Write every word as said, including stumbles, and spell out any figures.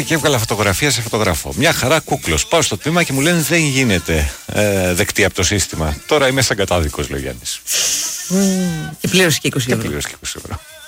και έβγαλα φωτογραφία σε φωτογράφο. Μια χαρά κούκλος. Πάω στο τμήμα και μου λένε δεν γίνεται ε, δεκτή από το σύστημα. Τώρα είμαι σαν κατάδικος, λέει ο Γιάννης. Mm. Και πλήρωσε και είκοσι ευρώ. Και πλήρωσε και είκοσι ευρώ.